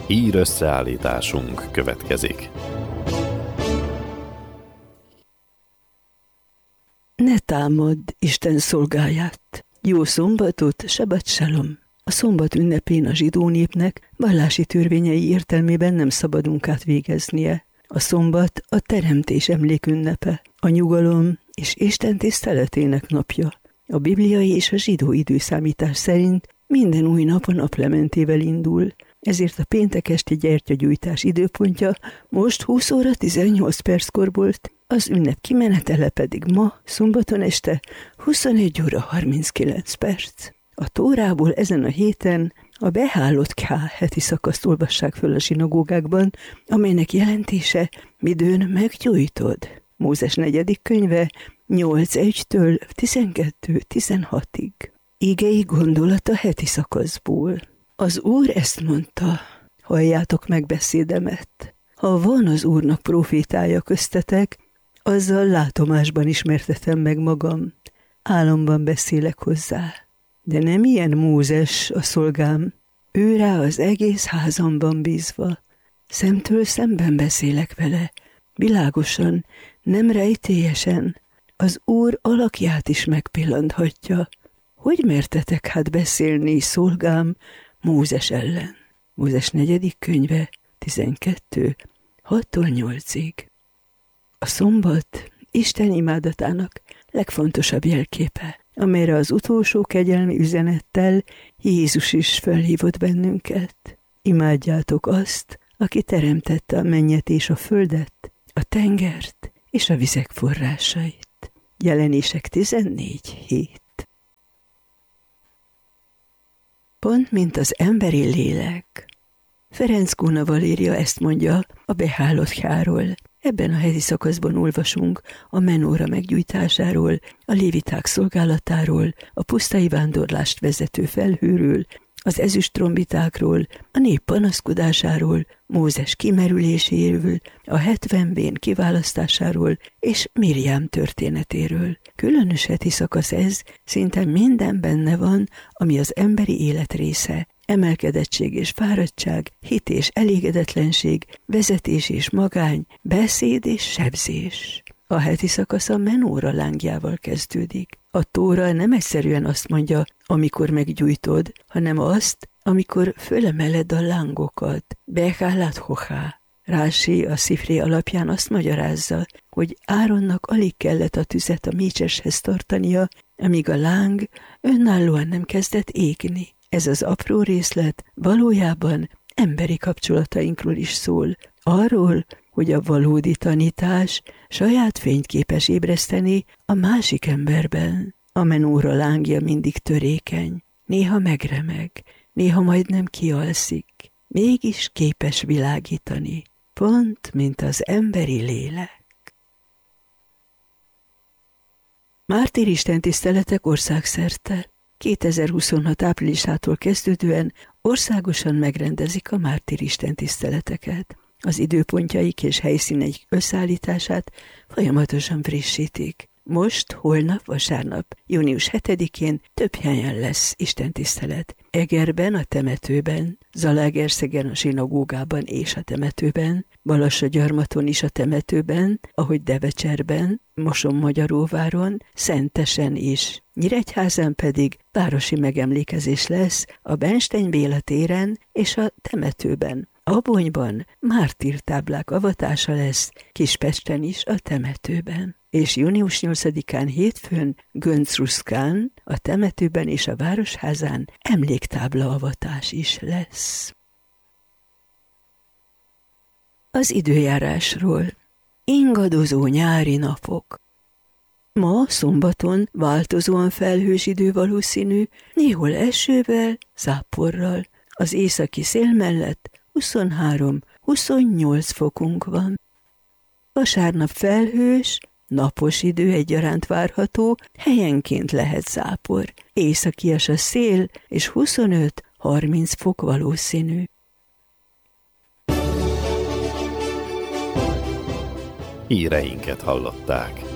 Hír összeállításunk következik. Ne támadd Isten szolgáját! Jó szombatot, Sabat Shalom! A szombat ünnepén a zsidó népnek vallási törvényei értelmében nem szabad munkát végeznie. A szombat a teremtés emlékünnepe, a nyugalom és Isten tiszteletének napja. A bibliai és a zsidó időszámítás szerint minden új nap a naplementével indul, ezért a péntek esti gyertyagyújtás időpontja most 20 óra 18 perckor volt, az ünnep kimenetele pedig ma, szombaton este 21 óra 39 perc. A Tórából ezen a héten a Behálot Ká heti szakaszt olvassák föl a zsinagógákban, amelynek jelentése midőn meggyújtod. Mózes 4. könyve 8.1-től 12.16-ig. Igei gondolata heti szakaszból. Az Úr ezt mondta, halljátok meg beszédemet. Ha van az Úrnak profétája köztetek, azzal látomásban ismertetem meg magam, álomban beszélek hozzá. De nem ilyen Mózes a szolgám, ő rá az egész házamban bízva. Szemtől szemben beszélek vele, világosan, nem rejtélyesen, az Úr alakját is megpillanthatja. Hogy mertetek hát beszélni, szolgám, Mózes ellen? Mózes 4. könyve 12. 6-8-ig. A szombat Isten imádatának legfontosabb jelképe, amelyre az utolsó kegyelmi üzenettel Jézus is felhívott bennünket. Imádjátok azt, aki teremtette a mennyet és a földet, a tengert és a vizek forrásait. Jelenések 14.7. Pont mint az emberi lélek. Ferenc Góna Valéria ezt mondja a Behálot Káról. Ebben a heti szakaszban olvasunk a menóra meggyújtásáról, a léviták szolgálatáról, a pusztai vándorlást vezető felhőről, az ezüst trombitákról, a nép panaszkodásáról, Mózes kimerüléséről, a 70 vén kiválasztásáról és Mirjám történetéről. Különös heti szakasz ez, szinte minden benne van, ami az emberi élet része. Emelkedettség és fáradtság, hit és elégedetlenség, vezetés és magány, beszéd és sebzés. A heti szakasz a menóra lángjával kezdődik. A Tóra nem egyszerűen azt mondja, amikor meggyújtod, hanem azt, amikor fölemeled a lángokat. Behálat hochá. Rási a Szifré alapján azt magyarázza, hogy Áronnak alig kellett a tüzet a mécseshez tartania, amíg a láng önállóan nem kezdett égni. Ez az apró részlet valójában emberi kapcsolatainkról is szól. Arról, hogy a valódi tanítás saját fényt képes ébreszteni a másik emberben. A menóra lángja mindig törékeny, néha megremeg, néha majdnem kialszik, mégis képes világítani, pont mint az emberi lélek. Mártír istentiszteletek országszerte. 2026. áprilisától kezdődően országosan megrendezik a mártír istentiszteleteket. Az időpontjaik és helyszíneik összeállítását folyamatosan frissítik. Most, holnap, vasárnap, június 7-én több helyen lesz istentisztelet. Egerben, a temetőben, Zalaegerszegen, a zsinagógában és a temetőben, Balassagyarmaton is a temetőben, ahogy Devecserben, Mosonmagyaróváron, Szentesen is. Nyíregyházán pedig városi megemlékezés lesz a Bernstein Béla téren és a temetőben. Abonyban mártírtáblák avatása lesz, Kispesten is a temetőben. És június 8-án hétfőn Göncruszkán, a temetőben és a városházán emléktábla avatás is lesz. Az időjárásról. Ingadozó nyári napok. Ma szombaton változóan felhős idő valószínű, néhol esővel, záporral. Az északi szél mellett 23-28 fokunk van. Vasárnap felhős, napos idő egyaránt várható, helyenként lehet zápor. Északias a szél, és 25-30 fok valószínű. Híreinket hallották.